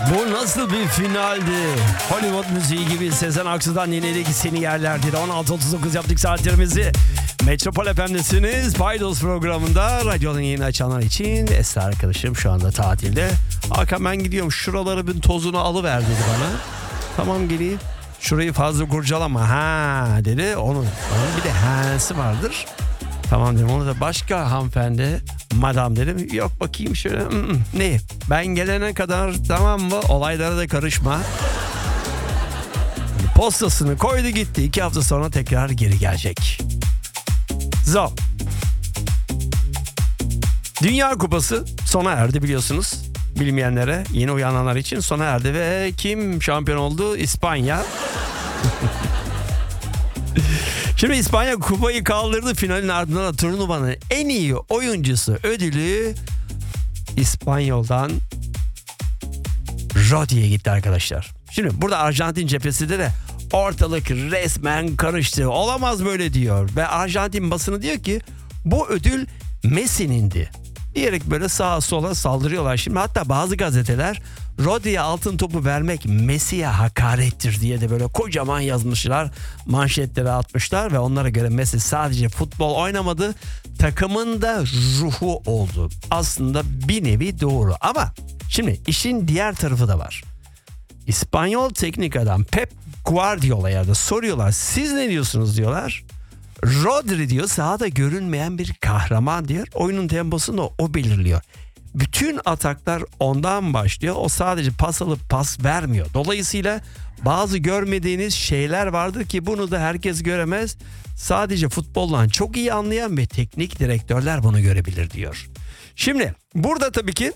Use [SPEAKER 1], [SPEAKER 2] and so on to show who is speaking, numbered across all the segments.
[SPEAKER 1] Bu nasıl bir finaldi? Hollywood müziği gibi Sezen Aksu'dan dinledik Seni Yerlerdi. 16.39 yaptık saatlerimizi. Metropol FM'desiniz. Paydos programında radyonun yayını açanlar için Esra arkadaşım şu anda tatilde. Hakan ben gidiyorum, şuraları bir tozunu alıver dedi bana. Tamam geleyim. Şurayı fazla kurcalama ha dedi. Onun bir de ha'sı vardır. Tamam dedim, onu da başka hanımefendi madam dedim. Yok bakayım şöyle ne? Ben gelene kadar tamam mı? Olaylara da karışma. Postasını koydu gitti. 2 hafta sonra tekrar geri gelecek. Zo. Dünya Kupası sona erdi biliyorsunuz. Bilmeyenlere, yeni uyananlar için sona erdi ve kim şampiyon oldu? İspanya. Şimdi İspanya kupayı kaldırdı. Finalin ardından da turnuvanın en iyi oyuncusu ödülü İspanyol'dan Rodri'ye gitti arkadaşlar. Şimdi burada Arjantin cephesinde de ortalık resmen karıştı. Olamaz böyle diyor. Ve Arjantin basını diyor ki bu ödül Messi'nindi diyerek böyle sağa sola saldırıyorlar. Şimdi hatta bazı gazeteler Rodri'ye altın topu vermek Messi'ye hakarettir diye de böyle kocaman yazmışlar. Manşetlere atmışlar ve onlara göre Messi sadece futbol oynamadı, takımın da ruhu oldu. Aslında bir nevi doğru ama şimdi işin diğer tarafı da var. İspanyol teknik adam Pep Guardiola'ya da soruyorlar. Siz ne diyorsunuz diyorlar. Rodri diyor sahada görünmeyen bir kahraman diyor. Oyunun temposunu o belirliyor. Bütün ataklar ondan başlıyor. O sadece pas alıp pas vermiyor. Dolayısıyla bazı görmediğiniz şeyler vardır ki bunu da herkes göremez. Sadece futboldan çok iyi anlayan ve teknik direktörler bunu görebilir diyor. Şimdi burada tabii ki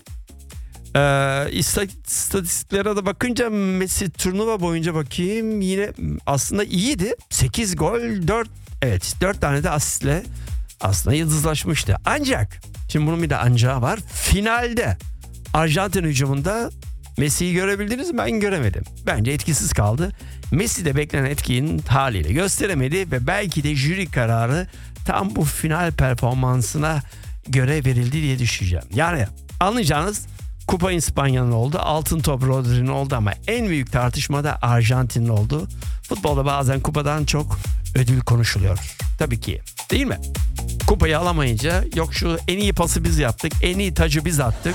[SPEAKER 1] istatistiklere de bakınca Messi turnuva boyunca bakayım yine aslında iyiydi. 8 gol 4 tane de asistle aslında yıldızlaşmıştı. Ancak şimdi bunun bir de ancağı var. Finalde Arjantin hücumunda Messi'yi görebildiniz mi? Ben göremedim. Bence etkisiz kaldı. Messi de beklenen etkiyi haliyle gösteremedi ve belki de jüri kararı tam bu final performansına göre verildi diye düşüneceğim. Yani anlayacağınız kupa İspanya'nın oldu, altın top Rodri'nin oldu ama en büyük tartışmada Arjantin'in oldu. Futbolda bazen kupadan çok ödül konuşuluyor. Tabii ki. Değil mi? Kupayı alamayınca yok şu en iyi pası biz yaptık, en iyi tacı biz attık.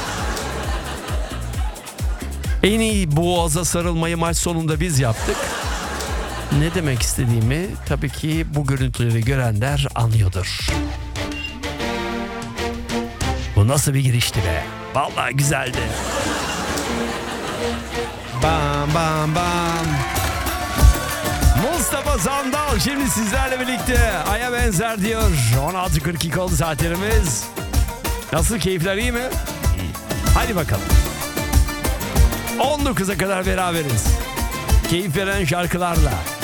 [SPEAKER 1] En iyi boğaza sarılmayı maç sonunda biz yaptık. Ne demek istediğimi tabii ki bu görüntüleri görenler anlıyordur. Bu nasıl bir girişti be? Vallahi güzeldi. Bam bam bam. Mustafa Sandal şimdi sizlerle birlikte Ay'a benzer diyor. 16.42 oldu saatlerimiz. Nasıl, keyifler iyi mi? İyi. Hadi bakalım. 19'a kadar beraberiz. Keyif veren şarkılarla.